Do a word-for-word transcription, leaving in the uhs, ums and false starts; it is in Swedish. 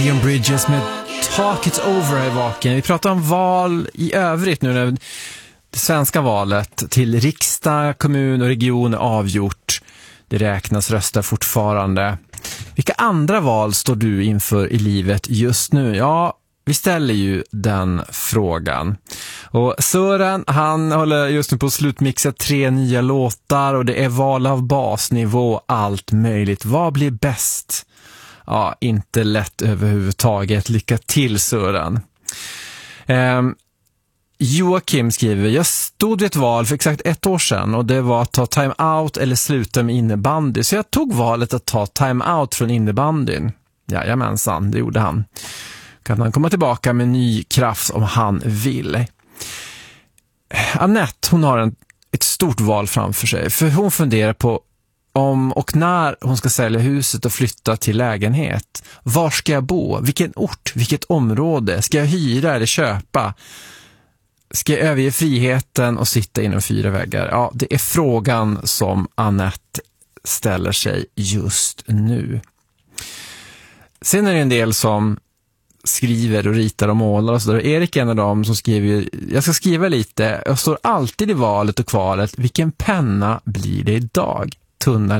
Leon Bridges med Talk It Over i vaken. Vi pratar om val i övrigt nu när det svenska valet till riksdag, kommun och region är avgjort. Det räknas röster fortfarande. Vilka andra val står du inför i livet just nu? Ja, vi ställer ju den frågan. Och Sören, han håller just nu på att slutmixa tre nya låtar och det är val av basnivå, allt möjligt. Vad blir bäst? Ja, inte lätt överhuvudtaget. Lycka till, Sören. Eh, Joakim skriver, jag stod vid ett val för exakt ett år sedan och det var att ta time out eller sluta med innebandy. Så jag tog valet att ta time out från innebandyn. Jajamensan, det gjorde han. Kan han komma tillbaka med ny kraft om han vill. Annette, hon har en, ett stort val framför sig. För hon funderar på om och när hon ska sälja huset och flytta till lägenhet. Var ska jag bo? Vilken ort? Vilket område? Ska jag hyra eller köpa? Ska jag överge friheten och sitta inom fyra väggar? Ja, det är frågan som Annette ställer sig just nu. Sen är det en del som skriver och ritar och målar och så där. Erik är en av dem som skriver, jag ska skriva lite, jag står alltid i valet och kvalet, vilken penna blir det idag? Tunna